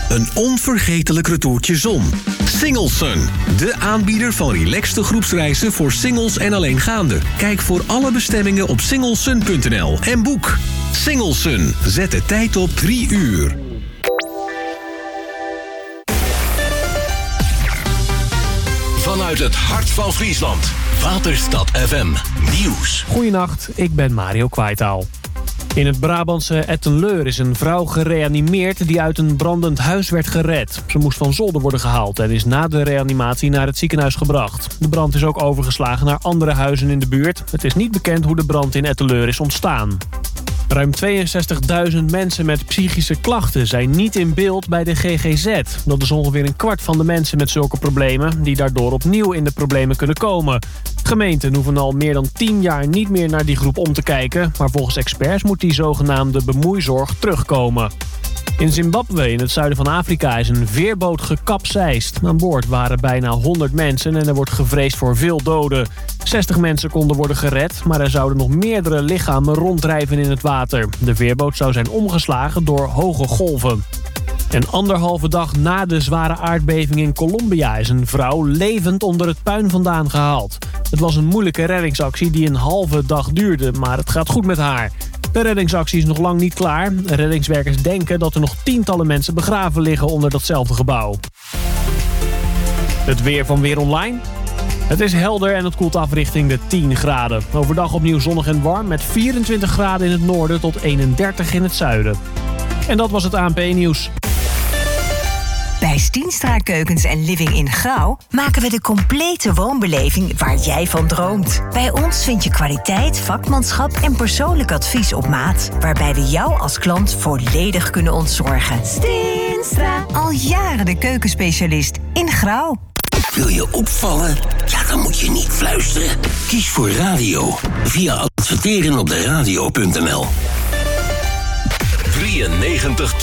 Een onvergetelijk retourtje zon. Singlesun, de aanbieder van relaxte groepsreizen voor singles en alleengaanden. Kijk voor alle bestemmingen op singlesun.nl en boek. Singlesun, zet de tijd op 3 uur. Vanuit het hart van Friesland. Waterstad FM Nieuws. Goedenacht, ik ben Mario Kwaitaal. In het Brabantse Etten-Leur is een vrouw gereanimeerd die uit een brandend huis werd gered. Ze moest van zolder worden gehaald en is na de reanimatie naar het ziekenhuis gebracht. De brand is ook overgeslagen naar andere huizen in de buurt. Het is niet bekend hoe de brand in Etten-Leur is ontstaan. Ruim 62.000 mensen met psychische klachten zijn niet in beeld bij de GGZ. Dat is ongeveer een kwart van de mensen met zulke problemen die daardoor opnieuw in de problemen kunnen komen. Gemeenten hoeven al meer dan 10 jaar niet meer naar die groep om te kijken, maar volgens experts moet die zogenaamde bemoeizorg terugkomen. In Zimbabwe, in het zuiden van Afrika, is een veerboot gekapseist. Aan boord waren bijna 100 mensen en er wordt gevreesd voor veel doden. 60 mensen konden worden gered, maar er zouden nog meerdere lichamen ronddrijven in het water. De veerboot zou zijn omgeslagen door hoge golven. En 1,5 dag na de zware aardbeving in Colombia is een vrouw levend onder het puin vandaan gehaald. Het was een moeilijke reddingsactie die een halve dag duurde, maar het gaat goed met haar. De reddingsactie is nog lang niet klaar. Reddingswerkers denken dat er nog tientallen mensen begraven liggen onder datzelfde gebouw. Het weer van Weer Online. Het is helder en het koelt af richting de 10 graden. Overdag opnieuw zonnig en warm met 24 graden in het noorden tot 31 in het zuiden. En dat was het ANP-nieuws. Bij Stienstra Keukens en Living in Grauw maken we de complete woonbeleving waar jij van droomt. Bij ons vind je kwaliteit, vakmanschap en persoonlijk advies op maat, waarbij we jou als klant volledig kunnen ontzorgen. Stienstra. Al jaren de keukenspecialist in Grauw. Wil je opvallen? Ja, dan moet je niet fluisteren. Kies voor radio via adverteren op de radio.nl. 93